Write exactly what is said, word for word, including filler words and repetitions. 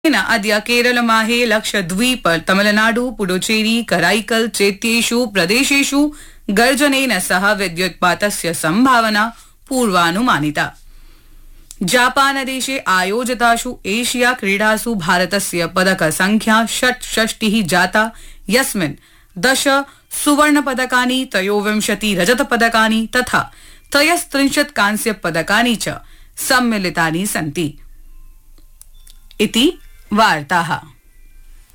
अद्य केरलमाहे लक्षद्वीप तमिलनाडु पुडुचेरी कराईकल चेत्येषु प्रदेशेषु गर्जनेन सह विद्युत्पातस्य संभावना पूर्वानुमानिता। जापानदेशे आयोजितासु एशिया क्रीडासु भारतस्य पदक संख्या षट्षष्टिः जाता, यस्मिन् दश सुवर्णपदकानि, त्रयोविंशति रजतपदकानि तथा त्रयस्त्रिंशत् कांस्यपदकानि च सम्मिलितानि सन्ति। इति वार्ताः।